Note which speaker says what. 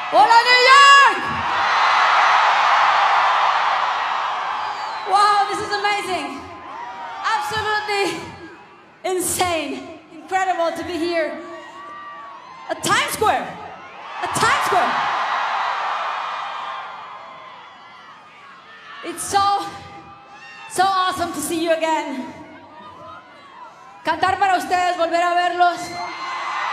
Speaker 1: Hola, New York! Wow, this is amazing. Absolutely insane. Incredible to be here at Times Square. At Times Square. It's so awesome to see you again. Cantar para ustedes, volver a verlos.